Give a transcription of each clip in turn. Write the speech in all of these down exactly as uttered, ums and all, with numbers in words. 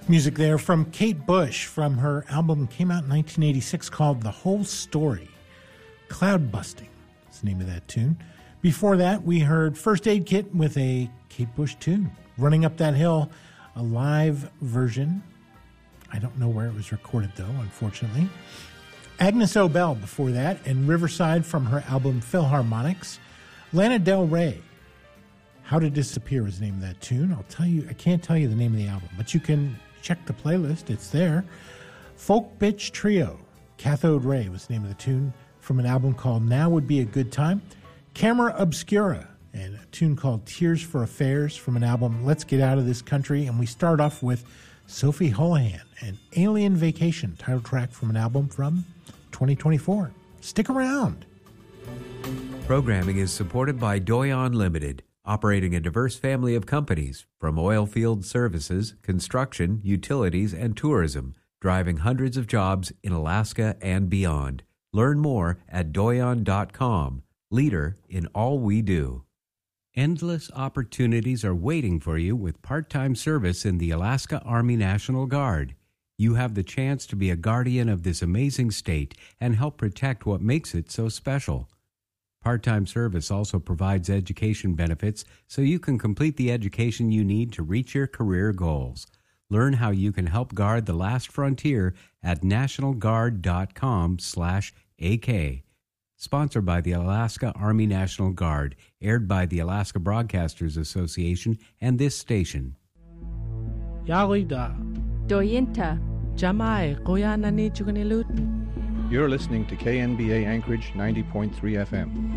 Music there from Kate Bush from her album came out in nineteen eighty-six called The Whole Story. Cloud Busting is the name of that tune. Before that, we heard First Aid Kit with a Kate Bush tune. Running Up That Hill, a live version. I don't know where it was recorded, though, unfortunately. Agnes Obel before that, and Riverside from her album Philharmonics. Lana Del Rey, How to Disappear is the name of that tune. I'll tell you, I can't tell you the name of the album, but you can check the playlist. It's there. Folk Bitch Trio, Cathode Ray was the name of the tune from an album called Now Would Be a Good Time. Camera Obscura, and a tune called Tears for Affairs from an album Let's Get Out of This Country. And we start off with Sophie Holohan and Alien Vacation, title track from an album from twenty twenty-four. Stick around. Programming is supported by Doyon Limited, operating a diverse family of companies from oil field services, construction, utilities, and tourism, driving hundreds of jobs in Alaska and beyond. Learn more at doyon dot com, leader in all we do. Endless opportunities are waiting for you with part-time service in the Alaska Army National Guard. You have the chance to be a guardian of this amazing state and help protect what makes it so special. Part-time service also provides education benefits so you can complete the education you need to reach your career goals. Learn how you can help guard the last frontier at national guard dot com slash A K. Sponsored by the Alaska Army National Guard, aired by the Alaska Broadcasters Association and this station. Yarida. Doyinta. Jamai, Koyanani Chuganilutin. You're listening to K N B A Anchorage ninety point three F M.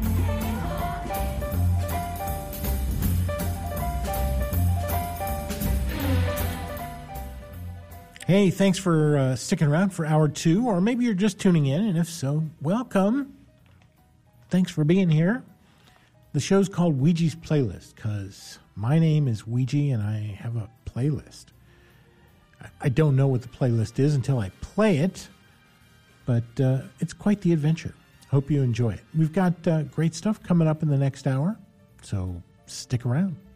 Hey, thanks for uh, sticking around for hour two, or maybe you're just tuning in, and if so, welcome. Thanks for being here. The show's called Ouija's Playlist because my name is Ouija and I have a playlist. I don't know what the playlist is until I play it, but uh, it's quite the adventure. Hope you enjoy it. We've got uh, great stuff coming up in the next hour, so stick around.